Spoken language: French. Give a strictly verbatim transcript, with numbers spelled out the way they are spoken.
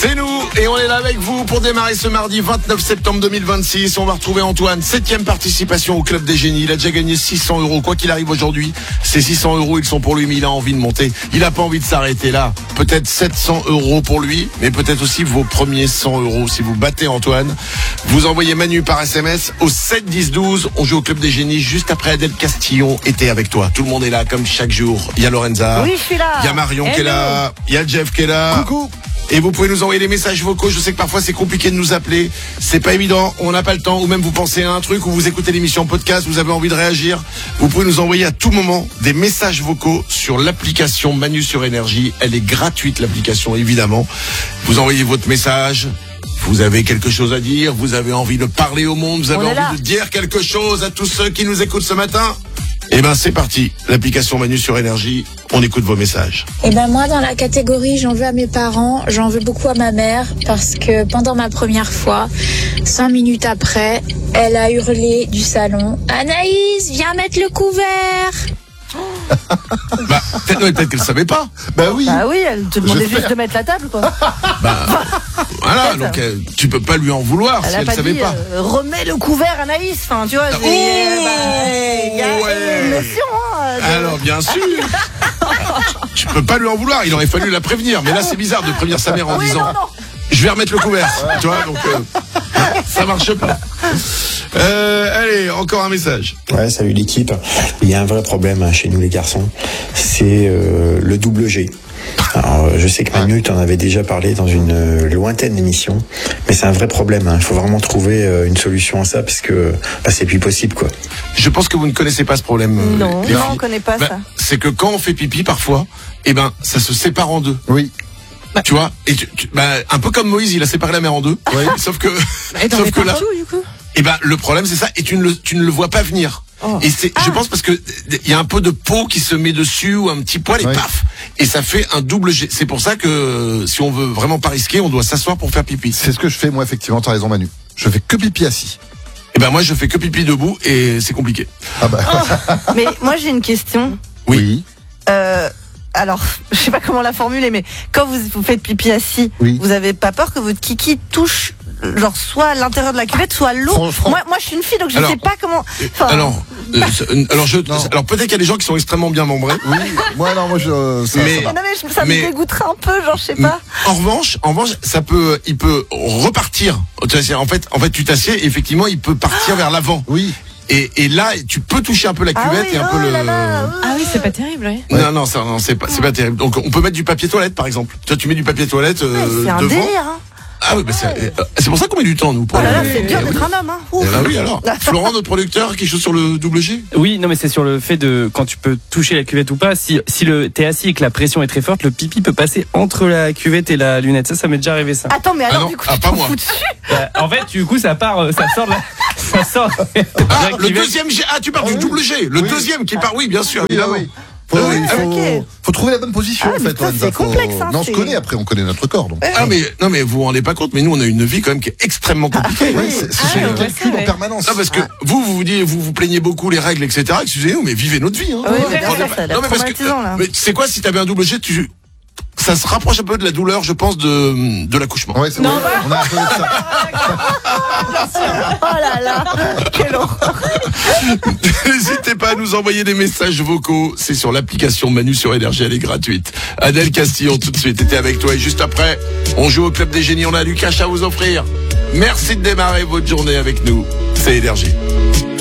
C'est nous et on est là avec vous pour démarrer ce mardi vingt-neuf septembre deux mille vingt-six. On va retrouver Antoine, septième participation au Club des Génies. Il a déjà gagné six cents euros. Quoi qu'il arrive aujourd'hui, ces six cents euros, ils sont pour lui, mais il a envie de monter. Il n'a pas envie de s'arrêter là. Peut-être sept cents euros pour lui, mais peut-être aussi vos premiers cent euros. Si vous battez Antoine, vous envoyez Manu par S M S au sept dix douze. On joue au Club des Génies juste après Adèle Castillon était avec toi. Tout le monde est là comme chaque jour. Il y a Lorenza. Oui, je suis là. Il y a Marion Hello. qui est là. Il y a Jeff qui est là. Coucou. Et vous pouvez nous envoyer des messages vocaux. Je sais que parfois c'est compliqué de nous appeler. C'est pas évident. On n'a pas le temps. Ou même vous pensez à un truc ou vous écoutez l'émission podcast. Vous avez envie de réagir. Vous pouvez nous envoyer à tout moment des messages vocaux sur l'application Manu sur Énergie. Elle est gratuite, l'application, évidemment. Vous envoyez votre message. Vous avez quelque chose à dire. Vous avez envie de parler au monde. Vous avez envie là. de dire quelque chose à tous ceux qui nous écoutent ce matin. Eh ben, c'est parti. L'application Manu sur Énergie. On écoute vos messages. Eh ben moi, dans la catégorie j'en veux à mes parents, j'en veux beaucoup à ma mère parce que pendant ma première fois, cinq minutes après, elle a hurlé du salon « Anaïs, viens mettre le couvert !» Bah, peut-être, non, peut-être qu'elle savait pas. Bah oui. Bah oui, elle te demandait J'espère. juste de mettre la table, quoi. Bah, voilà, Peut-être. donc euh, tu peux pas lui en vouloir Elle si a elle pas savait dit, pas. euh, remets le couvert, Anaïs. Enfin, tu vois, Oh, c'est, euh, bah, il y a ouais. une notion, hein. de- Alors bien sûr, tu peux pas lui en vouloir. Il aurait fallu la prévenir. Mais là, c'est bizarre de prévenir sa mère en Oui, disant non, non. je vais remettre le couvert. Tu vois, donc euh, ça marche pas. Euh, allez, encore un message. Ouais, salut l'équipe. Il y a un vrai problème hein, chez nous les garçons, c'est euh, le double G. Alors, euh, je sais que Manu t'en avait déjà parlé dans une euh, lointaine émission, mais c'est un vrai problème. Il hein. faut vraiment trouver euh, une solution à ça, parce que bah, c'est plus possible, quoi. Je pense que vous ne connaissez pas ce problème. euh, Non, les non, filles. on connaît pas Bah, ça. C'est que quand on fait pipi parfois, eh ben, ça se sépare en deux. Oui. Tu vois, et tu, tu- bah, un peu comme Moïse, il a séparé la mer en deux. Oui. Sauf que, Et t'en sauf mets que là, partout, du coup. eh ben, le problème c'est ça, et tu ne le, tu ne le vois pas venir. Oh. Et c'est, je pense parce que il y a un peu de peau qui se met dessus ou un petit poil et Oui. paf, et ça fait un double G. C'est pour ça que si on veut vraiment pas risquer, on doit s'asseoir pour faire pipi. C'est ce que je fais, moi, effectivement, t'as raison, Manu. Je fais que pipi assis. Et ben moi je fais que pipi debout et c'est compliqué. Ah bah, Mais moi, j'ai une question. Oui. Euh, alors, je sais pas comment la formuler, mais quand vous, vous faites pipi assis, Oui. vous avez pas peur que votre kiki touche, genre, soit à l'intérieur de la cuvette, soit à l'eau? Franchement. Moi, moi, je suis une fille, donc je Alors, sais pas comment. Enfin, Alors, euh, c'est- alors je, Non. alors peut-être qu'il y a des gens qui sont extrêmement bien membrés. oui. Moi, non, moi, je. Ça, Mais- ça va. non, mais je- ça mais- me dégoûterait un peu, genre, je sais pas. En revanche, en revanche, ça peut, il peut repartir. Tu vois, c'est- En fait, en fait, tu t'assieds et effectivement, il peut partir vers l'avant. Oui. Et, et là, tu peux toucher un peu la Ah cuvette oui, et un oh peu le. là là, Ah oui, c'est pas terrible, oui. Non, non, ça, non, c'est pas, c'est pas terrible. Donc, on peut mettre du papier toilette, par exemple. Toi, tu mets du papier toilette euh, ouais, c'est un devant. délire, hein. Ah oui, bah c'est, euh, c'est pour ça qu'on met du temps, nous. Pour Oh là là, le- c'est dur Eh d'être oui. un homme, hein. Ouf. Ah oui, alors. Florent, notre producteur, quelque chose sur le double G? Oui, non, mais c'est sur le fait de quand tu peux toucher la cuvette ou pas. Si, si le, t'es assis et que la pression est très forte, le pipi peut passer entre la cuvette et la lunette. Ça, ça m'est déjà arrivé, ça. Attends, mais Ah alors, non, du coup, ah, tu pas t'en moi. fous dessus. Bah, en fait, du coup, ça part, euh, ça sort de la, ça sort de la Ah, le cuvette. deuxième G. Ah, tu parles du oui. double G. Le Oui. deuxième qui part, oui, bien sûr, Oui, ah évidemment. oui. Faut, Ah oui, il faut, ok. faut trouver la bonne position, Ah, en mais fait. ça, Lorenza, c'est faut- complexe, hein, non, on se c'est- connaît, après, on connaît notre corps, donc. Ah, mais, non, mais vous vous rendez pas compte, mais nous, on a une vie quand même qui est extrêmement compliquée. Oui, c'est c'est Ah, sur le ouais, calcul c'est vrai. en permanence. Non, parce que vous, vous vous dites, vous vous plaignez beaucoup les règles, et cetera. Excusez-nous, mais vivez notre vie. Hein. Ah oui, mais Prenez là, pas- ça a l'air Non, mais parce que- traumatisant, là. Mais tu sais quoi, si t'avais un double G, tu, ça se rapproche un peu de la douleur, je pense, de, de l'accouchement. Ouais, c'est Non, vrai. On a un peu de ça. Oh là là, quelle horreur. N'hésitez pas à nous envoyer des messages vocaux. C'est sur l'application Manu sur Énergie, elle est gratuite. Adèle Castillon, tout de suite, était avec toi. Et juste après, on joue au Club des Génies. On a du cash à vous offrir. Merci de démarrer votre journée avec nous. C'est Énergie.